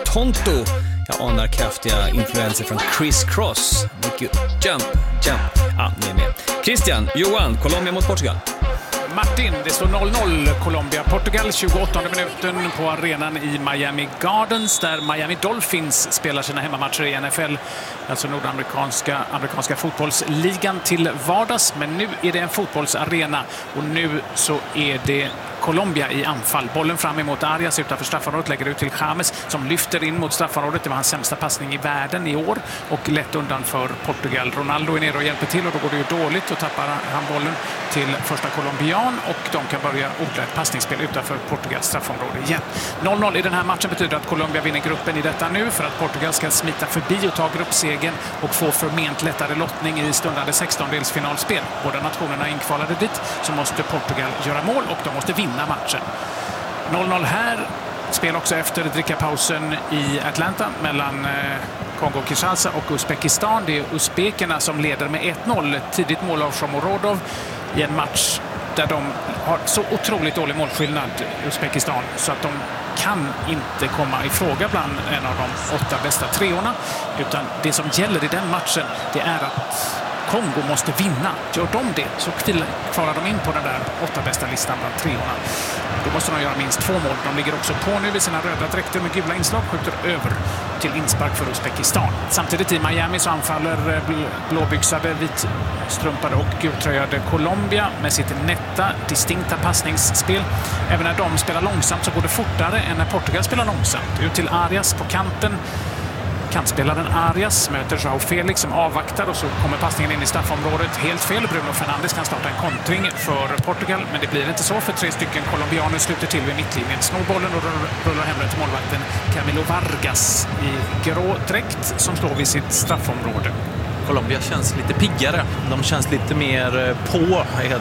Tonto. Jag anar kraftiga influenser från Chris Cross. Mycket jump. Ja, ni är med. Christian, Johan, Colombia mot Portugal. Martin, det står 0-0 Colombia-Portugal, 28 minuten på arenan i Miami Gardens där Miami Dolphins spelar sina hemmamatcher i NFL, alltså nordamerikanska fotbollsligan till vardags. Men nu är det en fotbollsarena och nu så är det Colombia i anfall. Bollen fram emot Arias utanför straffområdet, lägger ut till James som lyfter in mot straffområdet. Det var hans sämsta passning i världen i år och lätt undan för Portugal. Ronaldo är nere och hjälper till och då går det ju dåligt och tappar han bollen till första colombian och de kan börja odla ett passningsspel utanför Portugals straffområde igen. 0-0 i den här matchen betyder att Colombia vinner gruppen i detta nu för att Portugal ska smita förbi och ta gruppsegen och få förment lättare lottning i stundande 16-delsfinalspel. Båda nationerna inkvalade dit, så måste Portugal göra mål och de måste vinna matchen. 0-0 här. Spel också efter drickapausen i Atlanta mellan Kongo-Kinshasa och Uzbekistan. Det är uzbekerna som leder med 1-0. Tidigt mål av Shomurodov i en match där de har så otroligt dålig målskillnad, Uzbekistan, så att de kan inte komma i fråga bland en av de 8 bästa treorna. Utan det som gäller i den matchen, det är att Kongo måste vinna. Gör de det så kvalar de in på den där 8 bästa listan bland treorna. Då måste de göra minst 2 mål. De ligger också på nu i sina röda dräkter med gula inslag, skjuter över till inspark för Uzbekistan. Samtidigt i Miami så anfaller blåbyxade, vitstrumpade och gultröjade Colombia med sitt nätta, distinkta passningsspel. Även när de spelar långsamt så går det fortare än när Portugal spelar långsamt. Ut till Arias på kanten. Kantspelaren Arias möter João Felix som avvaktar och så kommer passningen in i straffområdet. Helt fel. Bruno Fernandes kan starta en kontring för Portugal, men det blir inte så för 3 stycken colombianer sluter till vid mittlinjen. Snor bollen och rullar hem till målvakten Camilo Vargas i grå dräkt som står vid sitt straffområde. Colombia känns lite piggare. De känns lite mer på, helt